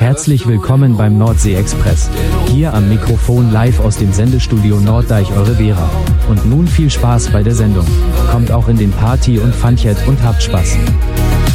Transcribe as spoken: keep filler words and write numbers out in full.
Herzlich willkommen beim Nordsee-Express. Hier am Mikrofon live aus dem Sendestudio Norddeich eure Vera. Und nun viel Spaß bei der Sendung. Kommt auch in den Party- und Funjet und habt Spaß.